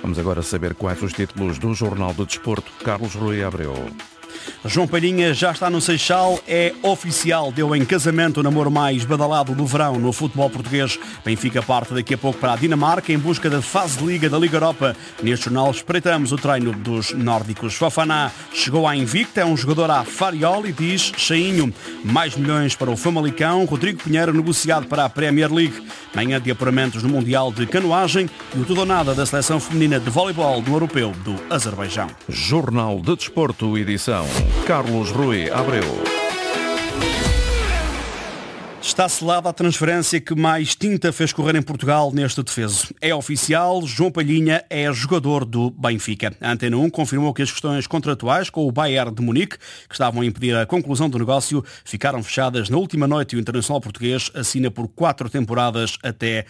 Vamos agora saber quais os títulos do Jornal do Desporto. Carlos Rui Abreu. João Palhinha já está no Seixal, é oficial, deu em casamento o namoro mais badalado do verão no futebol português. Benfica parte daqui a pouco para a Dinamarca em busca da fase de Liga da Liga Europa. Neste jornal espreitamos o treino dos nórdicos. Fofana chegou à Invicta, é um jogador à Fariol e diz Cheinho. Mais milhões para o Famalicão, Rodrigo Pinheiro negociado para a Premier League. Manhã de apuramentos no Mundial de Canoagem e o tudo ou nada da seleção feminina de voleibol do Europeu do Azerbaijão. Jornal de Desporto, edição Carlos Rui Abreu. Está selada a transferência que mais tinta fez correr em Portugal neste defeso. É oficial, João Palhinha é jogador do Benfica. A Antena 1 confirmou que as questões contratuais com o Bayern de Munique, que estavam a impedir a conclusão do negócio, ficaram fechadas na última noite e o internacional português assina por 4 temporadas até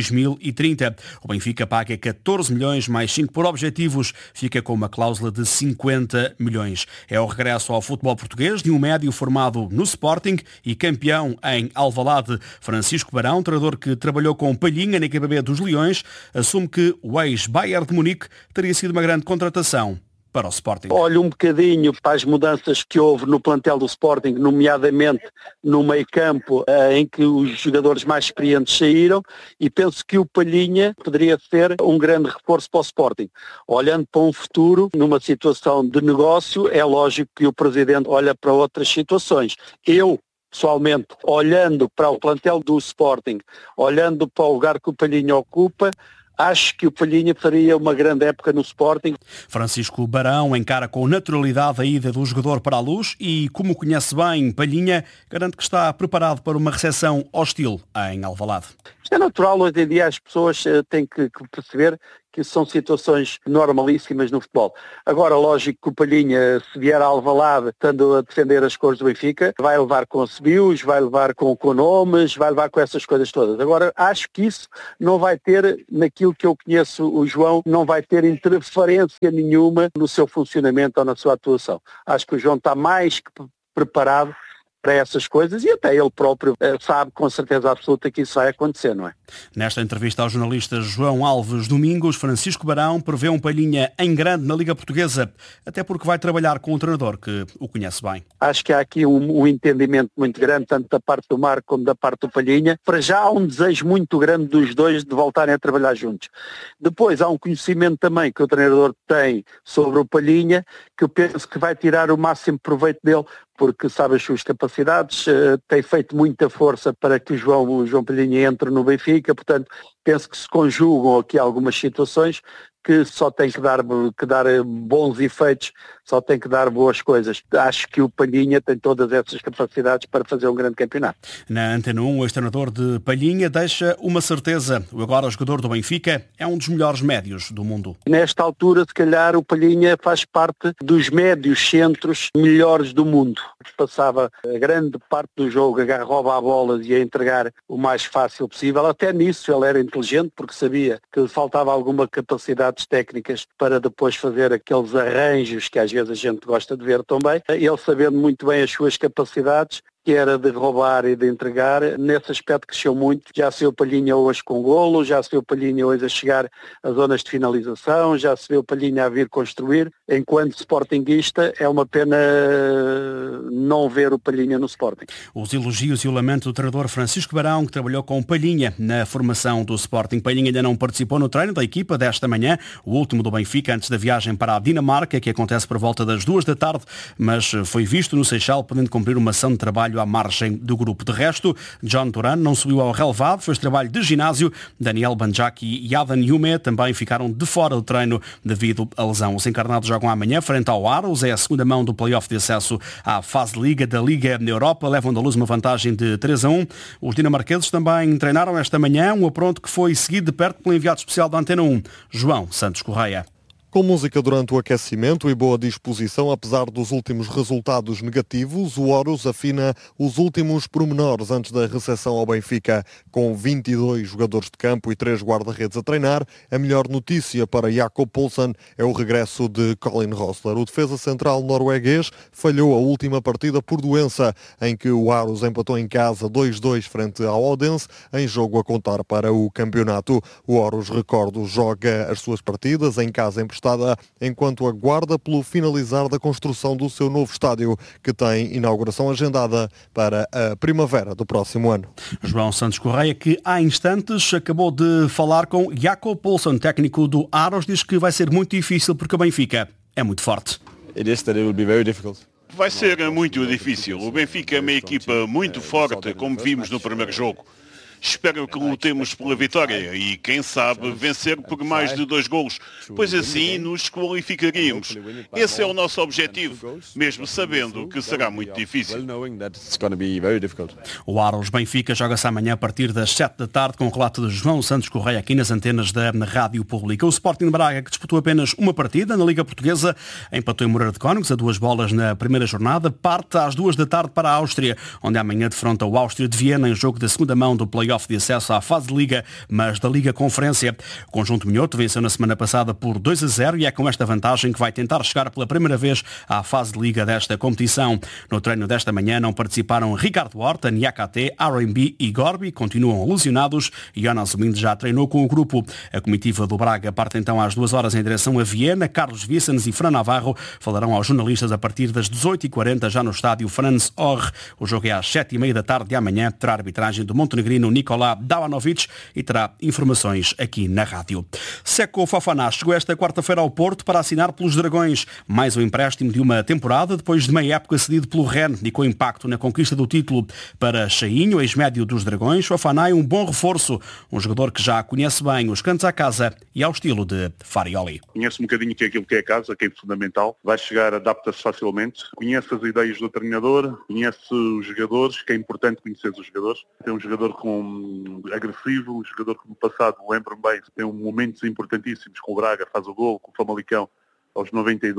2030. O Benfica paga 14 milhões mais 5 por objetivos, fica com uma cláusula de 50 milhões. É o regresso ao futebol português de um médio formado no Sporting e campeão em Alvalade. Francisco Barão, treinador que trabalhou com Palhinha na equipa B dos Leões, assume que o ex-Bayern de Munique teria sido uma grande contratação para o Sporting. Olho um bocadinho para as mudanças que houve no plantel do Sporting, nomeadamente no meio-campo, em que os jogadores mais experientes saíram, e penso que o Palhinha poderia ser um grande reforço para o Sporting. Olhando para um futuro, numa situação de negócio, é lógico que o Presidente olha para outras situações. Pessoalmente, olhando para o plantel do Sporting, olhando para o lugar que o Palhinha ocupa, acho que o Palhinha faria uma grande época no Sporting. Francisco Barão encara com naturalidade a ida do jogador para a Luz e, como conhece bem Palhinha, garante que está preparado para uma recepção hostil em Alvalade. Isto é natural, hoje em dia as pessoas têm que perceber que são situações normalíssimas no futebol. Agora, lógico que o Palhinha, se vier a Alvalade, estando a defender as cores do Benfica, vai levar com cibios, vai levar com nomes, vai levar com essas coisas todas. Agora, acho que isso não vai ter, naquilo que eu conheço o João, não vai ter interferência nenhuma no seu funcionamento ou na sua atuação. Acho que o João está mais que preparado para essas coisas e até ele próprio sabe com certeza absoluta que isso vai acontecer, não é? Nesta entrevista ao jornalista João Alves Domingos, Francisco Barão prevê um Palhinha em grande na Liga Portuguesa, até porque vai trabalhar com um treinador que o conhece bem. Acho que há aqui um entendimento muito grande, tanto da parte do Marco como da parte do Palhinha. Para já há um desejo muito grande dos dois de voltarem a trabalhar juntos. Depois há um conhecimento também que o treinador tem sobre o Palhinha, que eu penso que vai tirar o máximo proveito dele, porque sabe as suas capacidades, tem feito muita força para que o João Palhinha entre no Benfica, portanto penso que se conjugam aqui algumas situações que só tem que dar bons efeitos, só tem que dar boas coisas. Acho que o Palhinha tem todas essas capacidades para fazer um grande campeonato. Na Antena 1, o ex-treinador de Palhinha deixa uma certeza. O agora jogador do Benfica é um dos melhores médios do mundo. Nesta altura, se calhar, o Palhinha faz parte dos médios centros melhores do mundo. Passava a grande parte do jogo a roubar bolas e a entregar o mais fácil possível. Até nisso ele era inteligente, porque sabia que lhe faltava alguma capacidade técnicas para depois fazer aqueles arranjos que às vezes a gente gosta de ver também. Ele sabendo muito bem as suas capacidades, que era de roubar e de entregar, nesse aspecto cresceu muito. Já se viu Palhinha hoje com golo, já se viu Palhinha hoje a chegar a zonas de finalização, já se viu Palhinha a vir construir. Enquanto sportinguista, é uma pena não ver o Palhinha no Sporting. Os elogios e o lamento do treinador Francisco Barão, que trabalhou com Palhinha na formação do Sporting. Palhinha ainda não participou no treino da equipa desta manhã, o último do Benfica antes da viagem para a Dinamarca, que acontece por volta das 2 da tarde, mas foi visto no Seixal, podendo cumprir uma ação de trabalho à margem do grupo. De resto, John Duran não subiu ao relevado, fez trabalho de ginásio. Daniel Banjaki e Adan Yume também ficaram de fora do treino devido à lesão. Os encarnados jogam amanhã frente ao Aros, é a segunda mão do play-off de acesso à fase de Liga da Liga na Europa, levam da luz uma vantagem de 3-1. Os dinamarqueses também treinaram esta manhã, um apronto que foi seguido de perto pelo enviado especial da Antena 1, João Santos Correia. Com música durante o aquecimento e boa disposição, apesar dos últimos resultados negativos, o Horus afina os últimos pormenores antes da recepção ao Benfica. Com 22 jogadores de campo e 3 guarda-redes a treinar, a melhor notícia para Jakob Poulsen é o regresso de Colin Rosler. O defesa central norueguês falhou a última partida por doença, em que o Aarhus empatou em casa 2-2 frente ao Odense, em jogo a contar para o campeonato. O Horus, recordo, joga as suas partidas em casa emprestada, enquanto aguarda pelo finalizar da construção do seu novo estádio, que tem inauguração agendada para a primavera do próximo ano. João Santos Correia, que há instantes acabou de falar com Jakob Poulsen, técnico do Aarhus, diz que vai ser muito difícil porque o Benfica é muito forte. Vai ser muito difícil. O Benfica é uma equipa muito forte, como vimos no primeiro jogo. Espero que lutemos pela vitória e, quem sabe, vencer por mais de 2 golos, pois assim nos qualificaríamos. Esse é o nosso objetivo, mesmo sabendo que será muito difícil. O Aarhus Benfica joga-se amanhã a partir das 7 da tarde, com o relato de João Santos Correia aqui nas antenas da Rádio Pública. O Sporting Braga, que disputou apenas uma partida na Liga Portuguesa, empatou em Moreira de Cónegos a 2 bolas na primeira jornada, parte às 2 da tarde para a Áustria, onde amanhã defronta o Áustria de Viena em jogo da segunda mão do play-off de acesso à fase de Liga, mas da Liga Conferência. O conjunto minhoto venceu na semana passada por 2-0 e é com esta vantagem que vai tentar chegar pela primeira vez à fase de Liga desta competição. No treino desta manhã não participaram Ricardo Horta, Niakate, RMB e Gorbi, continuam lesionados e Jonas Mendes já treinou com o grupo. A comitiva do Braga parte então às 2 horas em direção a Viena. Carlos Vicens e Fran Navarro falarão aos jornalistas a partir das 18h40 já no estádio Franz Orr. O jogo é às 7h30 da tarde de amanhã, terá arbitragem do montenegrino Nikola Davanovic e terá informações aqui na rádio. Seko Fofana chegou esta quarta-feira ao Porto para assinar pelos Dragões. Mais um empréstimo de uma temporada, depois de meia época cedido pelo Rennes e com impacto na conquista do título. Para Chainho, ex-médio dos Dragões, Fofana é um bom reforço. Um jogador que já conhece bem os cantos à casa e ao estilo de Farioli. Conhece um bocadinho que é aquilo que é a casa, que é fundamental. Vai chegar, adapta-se facilmente. Conhece as ideias do treinador, conhece os jogadores, que é importante conhecer os jogadores. É um jogador agressivo, um jogador que no passado, lembro-me bem, tem momentos importantíssimos com o Braga, faz o gol, com o Famalicão aos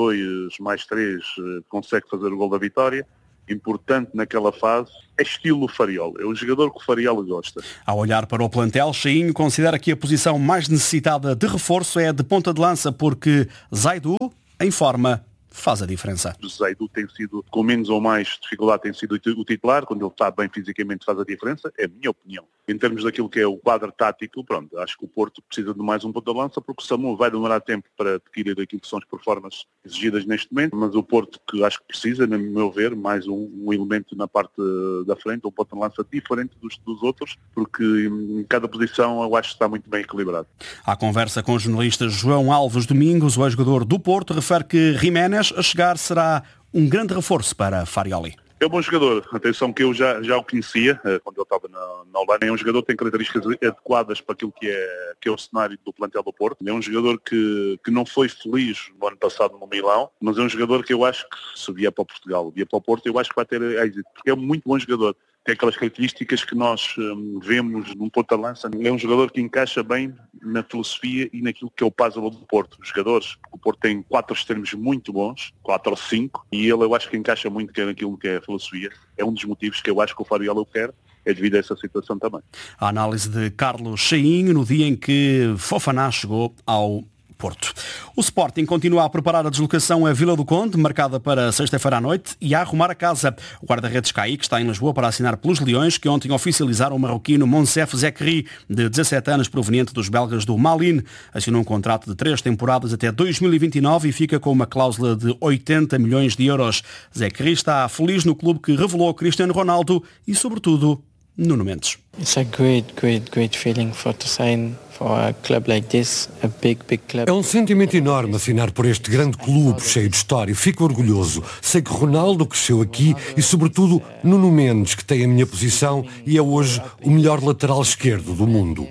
92 mais 3 consegue fazer o gol da vitória. Importante naquela fase, é estilo Farioli, é o jogador que o Farioli gosta. Ao olhar para o plantel, Chainho considera que a posição mais necessitada de reforço é a de ponta de lança, porque Zaidu, em forma, faz a diferença. O Zaidu tem sido, com menos ou mais dificuldade, tem sido o titular. Quando ele está bem fisicamente faz a diferença, é a minha opinião. Em termos daquilo que é o quadro tático, pronto, acho que o Porto precisa de mais um ponto de lança, porque o Samu vai demorar tempo para adquirir aquilo que são as performances exigidas neste momento, mas o Porto, que acho que precisa, no meu ver, mais um elemento na parte da frente, um ponto de lança diferente dos outros, porque em cada posição eu acho que está muito bem equilibrado. À conversa com o jornalista João Alves Domingos, o ex-jogador do Porto refere que Jiménez a chegar será um grande reforço para Farioli. É um bom jogador, atenção que eu já o conhecia quando ele estava na Holanda. É um jogador que tem características adequadas para aquilo que é o cenário do plantel do Porto. É um jogador que não foi feliz no ano passado no Milão, mas é um jogador que eu acho que se vier para Portugal, vier para o Porto, eu acho que vai ter êxito, porque é um muito bom jogador. Tem aquelas características que nós vemos num ponta-lança. É um jogador que encaixa bem na filosofia e naquilo que é o puzzle do Porto. Os jogadores, o Porto tem 4 extremos muito bons, 4 ou 5, e ele eu acho que encaixa muito naquilo que é a filosofia. É um dos motivos que eu acho que o Farioli o quer, é devido a essa situação também. A análise de Carlos Chainho no dia em que Fofana chegou ao Porto. O Sporting continua a preparar a deslocação a Vila do Conde, marcada para sexta-feira à noite, e a arrumar a casa. O guarda-redes Kaique está em Lisboa para assinar pelos Leões, que ontem oficializaram o marroquino Monsef Zekri, de 17 anos, proveniente dos belgas do Malines. Assinou um contrato de 3 temporadas até 2029 e fica com uma cláusula de 80 milhões de euros. Zekri está feliz no clube que revelou Cristiano Ronaldo e, sobretudo, Nuno Mendes. It's a great feeling to sign for a club like this, a big club. É um sentimento enorme assinar por este grande clube cheio de história. Fico orgulhoso. Sei que Ronaldo cresceu aqui e, sobretudo, Nuno Mendes, que tem a minha posição e é hoje o melhor lateral esquerdo do mundo.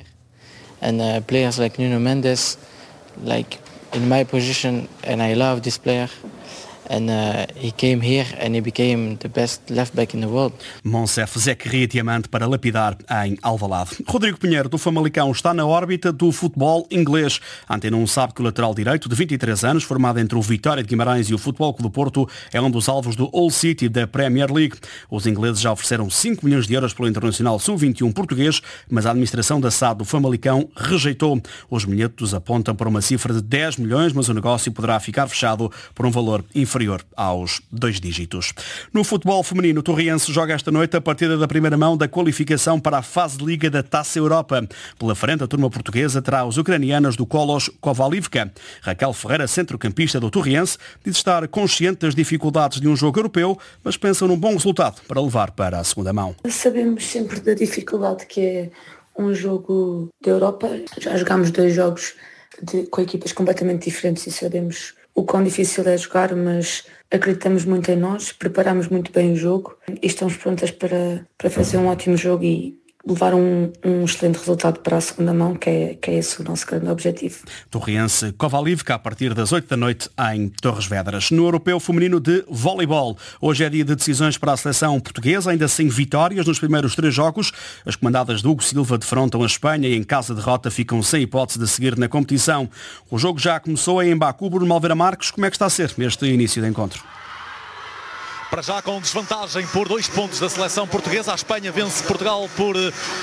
And players like Nuno Mendes, like in my position, and I love this player. and he came here and he became the best left back in the world. Monsef Zecria Diamante para lapidar em Alvalade. Rodrigo Pinheiro, do Famalicão, está na órbita do futebol inglês. A Antena 1 sabe que o lateral direito, de 23 anos, formado entre o Vitória de Guimarães e o Futebol Clube do Porto, é um dos alvos do Hull City da Premier League. Os ingleses já ofereceram 5 milhões de euros pelo Internacional Sub-21 português, mas a administração da SAD do Famalicão rejeitou. Os bilhetes apontam para uma cifra de 10 milhões, mas o negócio poderá ficar fechado por um valor inferior aos 2 dígitos. No futebol feminino, o Torriense joga esta noite a partida da primeira mão da qualificação para a fase de Liga da Taça Europa. Pela frente, a turma portuguesa terá os ucranianos do Kolos Kovalivka. Raquel Ferreira, centrocampista do Torriense, diz estar consciente das dificuldades de um jogo europeu, mas pensa num bom resultado para levar para a segunda mão. Sabemos sempre da dificuldade que é um jogo da Europa. Já jogámos 2 jogos com equipas completamente diferentes e sabemos o quão difícil é jogar, mas acreditamos muito em nós, preparamos muito bem o jogo e estamos prontas para fazer um ótimo jogo e levar um excelente resultado para a segunda mão, que é esse o nosso grande objetivo. Torriense Kovalivka a partir das 8 da noite em Torres Vedras. No Europeu Feminino de Voleibol, hoje é dia de decisões para a seleção portuguesa, ainda sem vitórias nos primeiros 3 jogos. As comandadas de Hugo Silva defrontam a Espanha e em caso de derrota ficam sem hipótese de seguir na competição. O jogo já começou em Baku. Bruno Malveira Marques, como é que está a ser este início de encontro? Para já com desvantagem por 2 pontos da seleção portuguesa. A Espanha vence Portugal por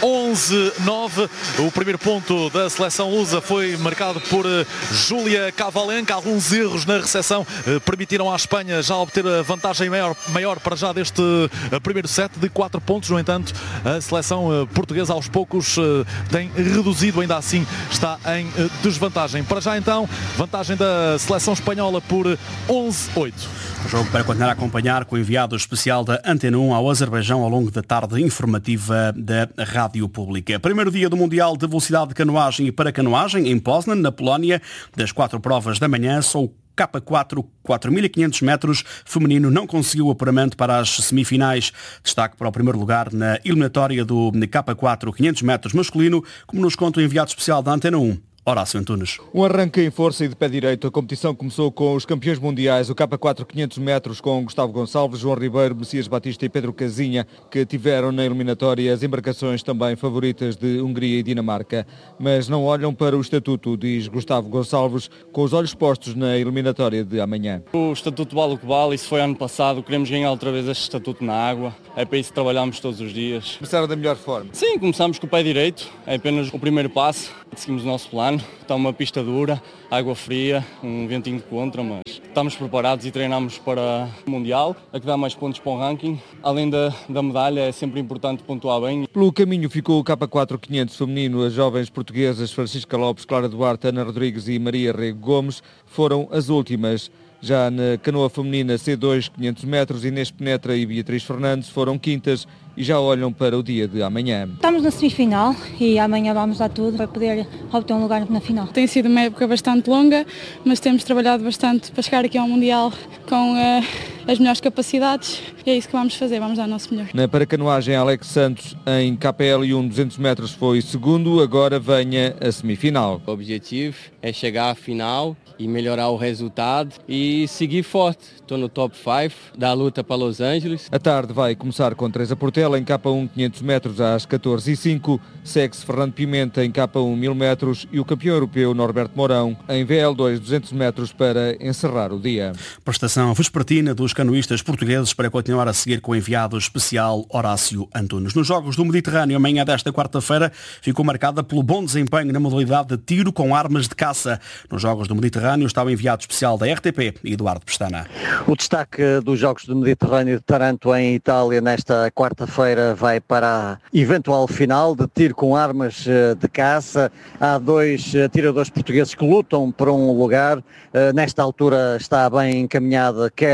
11-9. O primeiro ponto da seleção lusa foi marcado por Júlia Cavalenca. Alguns erros na recepção permitiram à Espanha já obter a vantagem maior para já deste primeiro set de 4 pontos. No entanto, a seleção portuguesa aos poucos tem reduzido, ainda assim está em desvantagem. Para já então, vantagem da seleção espanhola por 11-8. O jogo para continuar a acompanhar com o enviado especial da Antena 1 ao Azerbaijão ao longo da tarde informativa da Rádio Pública. Primeiro dia do Mundial de Velocidade de Canoagem e Paracanoagem em Poznan, na Polónia. Das 4 provas da manhã, só o K4 4.500 metros feminino não conseguiu o apuramento para as semifinais. Destaque para o primeiro lugar na eliminatória do K4 500 metros masculino, como nos conta o enviado especial da Antena 1. Horácio Antunes. Um arranque em força e de pé direito. A competição começou com os campeões mundiais, o K4 500 metros com Gustavo Gonçalves, João Ribeiro, Messias Batista e Pedro Casinha, que tiveram na eliminatória as embarcações também favoritas de Hungria e Dinamarca. Mas não olham para o estatuto, diz Gustavo Gonçalves, com os olhos postos na eliminatória de amanhã. O estatuto vale o que vale, isso foi ano passado, queremos ganhar outra vez este estatuto na água, é para isso que trabalhamos todos os dias. Começaram da melhor forma? Sim, começamos com o pé direito, é apenas o primeiro passo, seguimos o nosso plano. Está uma pista dura, água fria, um ventinho de contra, mas estamos preparados e treinamos para o Mundial, a que dá mais pontos para o ranking. Além da medalha, é sempre importante pontuar bem. Pelo caminho ficou o K4 500 feminino. As jovens portuguesas Francisca Lopes, Clara Duarte, Ana Rodrigues e Maria Rego Gomes foram as últimas. Já na canoa feminina C2 500 metros, Inês Penetra e Beatriz Fernandes foram quintas e já olham para o dia de amanhã. Estamos na semifinal e amanhã vamos dar tudo para poder obter um lugar na final. Tem sido uma época bastante longa, mas temos trabalhado bastante para chegar aqui ao Mundial com as melhores capacidades e é isso que vamos fazer, vamos dar o nosso melhor. Na paracanoagem, Alex Santos em KPL1 200 metros foi segundo, agora venha a semifinal. O objetivo é chegar à final e melhorar o resultado e seguir forte. Estou no top 5 da luta para Los Angeles. A tarde vai começar com Teresa Portela em K1 500 metros às 14h05, segue-se Fernando Pimenta em K1 1000 metros e o campeão europeu Norberto Mourão em VL2 200 metros para encerrar o dia. Prestação vespertina dos canoístas portugueses para continuar a seguir com o enviado especial Horácio Antunes. Nos Jogos do Mediterrâneo, amanhã desta quarta-feira, ficou marcada pelo bom desempenho na modalidade de tiro com armas de caça. Nos Jogos do Mediterrâneo está o enviado especial da RTP, Eduardo Pestana. O destaque dos Jogos do Mediterrâneo de Taranto em Itália nesta quarta-feira vai para a eventual final de tiro com armas de caça. Há 2 atiradores portugueses que lutam por um lugar. Nesta altura está bem encaminhada quer Maria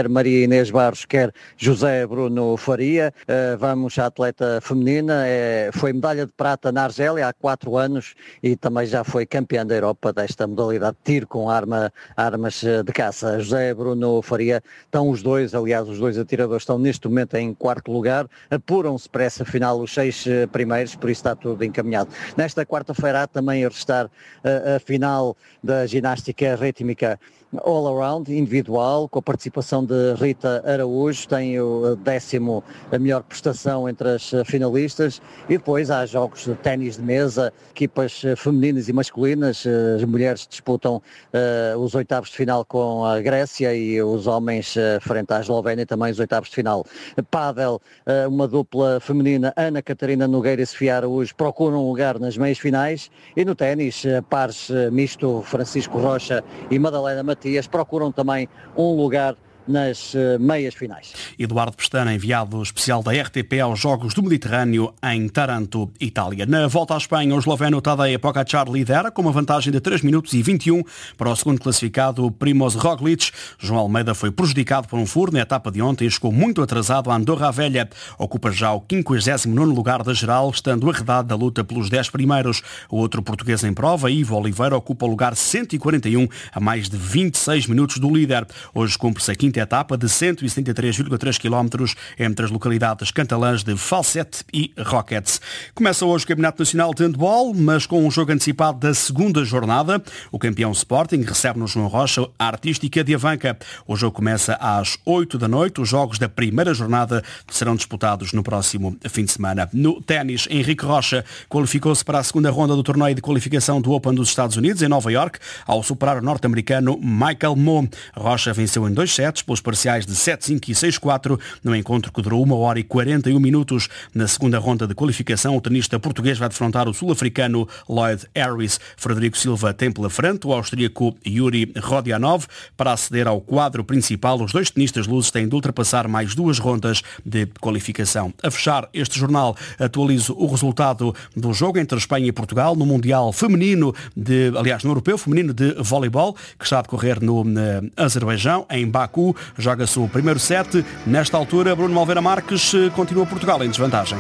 Inês Barros, quer José Bruno Faria. Vamos à atleta feminina, foi medalha de prata na Argélia há 4 anos e também já foi campeã da Europa desta modalidade de tiro com armas de caça. José Bruno Faria, estão os dois, aliás os 2 atiradores estão neste momento em 4º lugar, apuram-se para essa final os 6 primeiros, por isso está tudo encaminhado. Nesta quarta-feira há também a restar a final da ginástica rítmica all around, individual, com a participação de Rita Araújo, tem o 10º a melhor prestação entre as finalistas, e depois há jogos de ténis de mesa, equipas femininas e masculinas, as mulheres disputam os 8º de final com a Grécia e os homens frente à Eslovénia também os 8º de final. Pádel, uma dupla feminina, Ana Catarina Nogueira e Sofia Araújo procuram um lugar nas meias finais, e no ténis, pares misto, Francisco Rocha e Madalena Matias procuram também um lugar nas meias finais. Eduardo Pestana, enviado especial da RTP aos Jogos do Mediterrâneo em Taranto, Itália. Na volta à Espanha, o esloveno Tadej Pogačar lidera com uma vantagem de 3 minutos e 21 para o segundo classificado Primož Roglič. João Almeida foi prejudicado por um furo na etapa de ontem e chegou muito atrasado a Andorra a Velha. Ocupa já o 59º lugar da geral, estando arredado da luta pelos 10 primeiros. O outro português em prova, Ivo Oliveira, ocupa o lugar 141 a mais de 26 minutos do líder. Hoje cumpre-se a quinta etapa de 173,3 km entre as localidades catalãs de Falset e Roquetes. Começa hoje o Campeonato Nacional de Handball, mas com um jogo antecipado da segunda jornada. O campeão Sporting recebe no João Rocha a Artística de Avanca. O jogo começa às 8 da noite. Os jogos da primeira jornada serão disputados no próximo fim de semana. No ténis, Henrique Rocha qualificou-se para a segunda ronda do torneio de qualificação do Open dos Estados Unidos, em Nova Iorque, ao superar o norte-americano Michael Mmoh. Rocha venceu em 2 sets, pelos parciais de 7-5 e 6-4, no encontro que durou 1 hora e 41 minutos. Na segunda ronda de qualificação, o tenista português vai defrontar o sul-africano Lloyd Harris. Frederico Silva tem pela frente o austríaco Yuri Rodionov. Para aceder ao quadro principal, os 2 tenistas lusos têm de ultrapassar mais 2 rondas de qualificação. A fechar este jornal, atualizo o resultado do jogo entre Espanha e Portugal no Mundial Feminino, no Europeu Feminino de Voleibol, que está a decorrer no Azerbaijão, em Baku. Joga-se o primeiro set. Nesta altura, Bruno Malveira Marques, continua Portugal em desvantagem.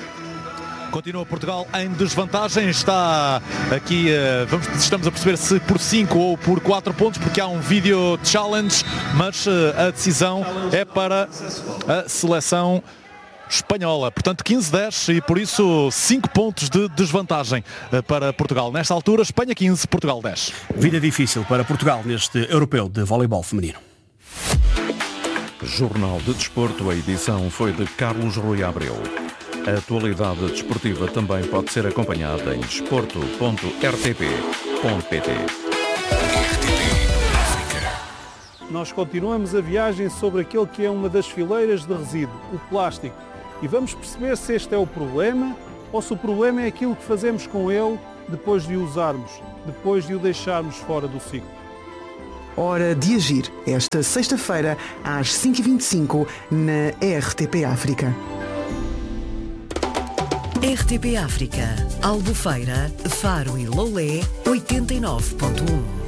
Continua Portugal em desvantagem. Está aqui, estamos a perceber se por 5 ou por 4 pontos, porque há um vídeo challenge, mas a decisão é para a seleção espanhola. Portanto, 15-10 e por isso 5 pontos de desvantagem para Portugal. Nesta altura, Espanha 15, Portugal 10. Vida difícil para Portugal neste europeu de voleibol feminino. Jornal de Desporto, a edição foi de Carlos Rui Abreu. A atualidade desportiva também pode ser acompanhada em desporto.rtp.pt. Nós continuamos a viagem sobre aquele que é uma das fileiras de resíduo, o plástico, e vamos perceber se este é o problema ou se o problema é aquilo que fazemos com ele depois de o usarmos, depois de o deixarmos fora do ciclo. Hora de agir, esta sexta-feira, às 5h25, na RTP África. RTP África, Albufeira, Faro e Lolé, 89.1.